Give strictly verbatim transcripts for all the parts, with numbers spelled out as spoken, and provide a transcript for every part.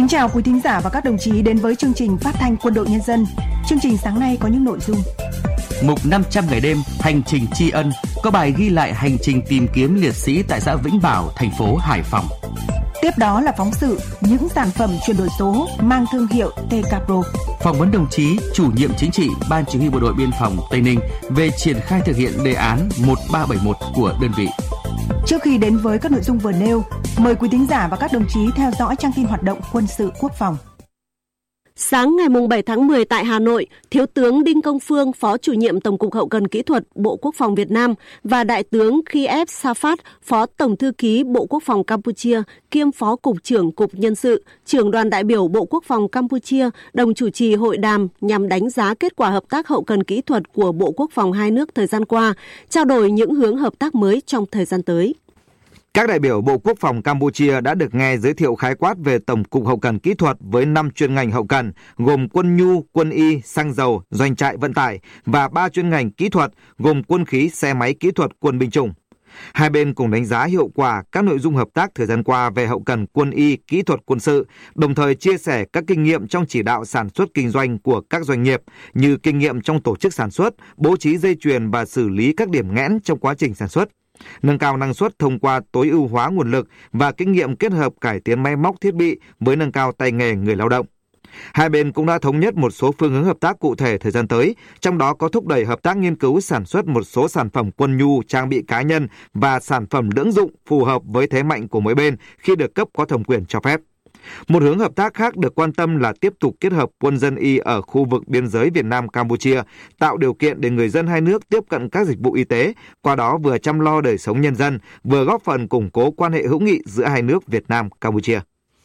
chào quý thính giả và các đồng chí đến với chương trình phát thanh Quân đội Nhân dân. Chương trình sáng nay có những nội dung: Mục năm trăm ngày đêm hành trình tri ân có bài ghi lại hành trình tìm kiếm liệt sĩ tại xã Vĩnh Bảo, thành phố Hải Phòng. Tiếp đó là phóng sự những sản phẩm chuyển đổi số mang thương hiệu tê ca Pro. Phỏng vấn đồng chí chủ nhiệm chính trị Ban Chỉ huy Bộ đội Biên phòng Tây Ninh về triển khai thực hiện đề án một ba bảy một của đơn vị. Trước khi đến với các nội dung vừa nêu, mời quý thính giả và các đồng chí theo dõi trang tin hoạt động quân sự quốc phòng. Sáng ngày bảy tháng mười tại Hà Nội, Thiếu tướng Đinh Công Phương, Phó Chủ nhiệm Tổng cục Hậu cần Kỹ thuật Bộ Quốc phòng Việt Nam và Đại tướng Kiev Safat, Phó Tổng thư ký Bộ Quốc phòng Campuchia, kiêm Phó Cục trưởng Cục Nhân sự, trưởng đoàn đại biểu Bộ Quốc phòng Campuchia đồng chủ trì hội đàm nhằm đánh giá kết quả hợp tác hậu cần kỹ thuật của Bộ Quốc phòng hai nước thời gian qua, trao đổi những hướng hợp tác mới trong thời gian tới. Các đại biểu Bộ Quốc phòng Campuchia đã được nghe giới thiệu khái quát về Tổng cục Hậu cần Kỹ thuật với năm chuyên ngành hậu cần, gồm quân nhu, quân y, xăng dầu, doanh trại vận tải và ba chuyên ngành kỹ thuật, gồm quân khí, xe máy kỹ thuật, quân binh chủng. Hai bên cùng đánh giá hiệu quả các nội dung hợp tác thời gian qua về hậu cần quân y, kỹ thuật quân sự, đồng thời chia sẻ các kinh nghiệm trong chỉ đạo sản xuất kinh doanh của các doanh nghiệp, như kinh nghiệm trong tổ chức sản xuất, bố trí dây chuyền và xử lý các điểm nghẽn trong quá trình sản xuất. Nâng cao năng suất thông qua tối ưu hóa nguồn lực và kinh nghiệm kết hợp cải tiến máy móc thiết bị với nâng cao tay nghề người lao động. Hai bên cũng đã thống nhất một số phương hướng hợp tác cụ thể thời gian tới, trong đó có thúc đẩy hợp tác nghiên cứu sản xuất một số sản phẩm quân nhu, trang bị cá nhân và sản phẩm lưỡng dụng phù hợp với thế mạnh của mỗi bên khi được cấp có thẩm quyền cho phép. Một hướng hợp tác khác được quan tâm là tiếp tục kết hợp quân dân y ở khu vực biên giới Việt Nam-Campuchia, tạo điều kiện để người dân hai nước tiếp cận các dịch vụ y tế, qua đó vừa chăm lo đời sống nhân dân, vừa góp phần củng cố quan hệ hữu nghị giữa hai nước Việt Nam-Campuchia.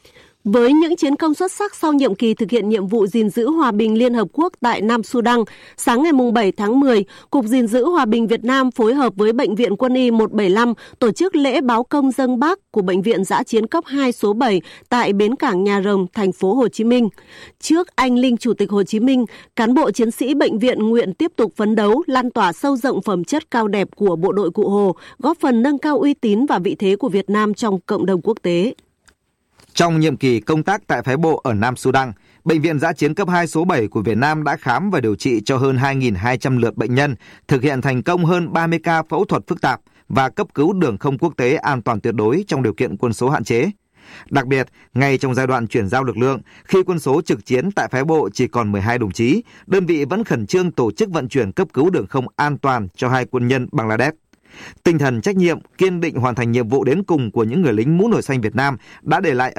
Với những chiến công xuất sắc sau nhiệm kỳ thực hiện nhiệm vụ gìn giữ hòa bình Liên Hợp Quốc tại Nam Sudan, sáng ngày bảy tháng mười, Cục Gìn giữ Hòa bình Việt Nam phối hợp với Bệnh viện Quân y một bảy năm tổ chức lễ báo công dâng Bác của Bệnh viện Dã chiến cấp hai số bảy tại bến cảng Nhà Rồng, thành phố Hồ Chí Minh. Trước anh linh Chủ tịch Hồ Chí Minh, cán bộ chiến sĩ bệnh viện nguyện tiếp tục phấn đấu, lan tỏa sâu rộng phẩm chất cao đẹp của bộ đội Cụ Hồ, góp phần nâng cao uy tín và vị thế của Việt Nam trong cộng đồng quốc tế. Trong nhiệm kỳ công tác tại phái bộ ở Nam Sudan, Bệnh viện Dã chiến cấp hai số bảy của Việt Nam đã khám và điều trị cho hơn hai nghìn hai trăm lượt bệnh nhân, thực hiện thành công hơn ba mươi ca phẫu thuật phức tạp và cấp cứu đường không quốc tế an toàn tuyệt đối trong điều kiện quân số hạn chế. Đặc biệt, ngay trong giai đoạn chuyển giao lực lượng, khi quân số trực chiến tại phái bộ chỉ còn mười hai đồng chí, đơn vị vẫn khẩn trương tổ chức vận chuyển cấp cứu đường không an toàn cho hai quân nhân Bangladesh. Tinh thần trách nhiệm, kiên định hoàn thành nhiệm vụ đến cùng của những người lính mũ nổi xanh Việt Nam đã để lại